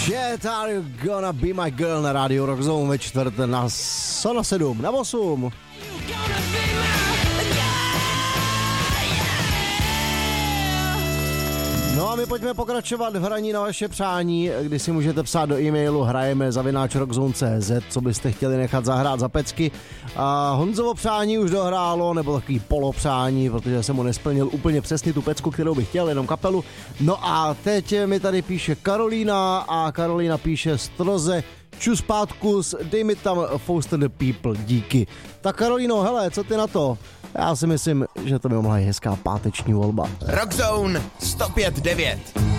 Shit, are you gonna be my girl na rádiu Rock Zone ve čtvrt na 7, na 8. No a my pojďme pokračovat v hraní na vaše přání, kdy si můžete psát do e-mailu hrajeme@rockzone.cz, co byste chtěli nechat zahrát za pecky. A Honzovo přání už dohrálo, nebo takový polopřání, protože jsem mu nesplnil úplně přesně tu pecku, kterou bych chtěl, jenom kapelu. No a teď mi tady píše Karolína a Karolína píše Stroze, čus pátkus, dej mi tam Foster the People, díky. Tak Karolíno, hele, co ty na to? Já si myslím, že to by mohla být hezká páteční volba. Rockzone 105.9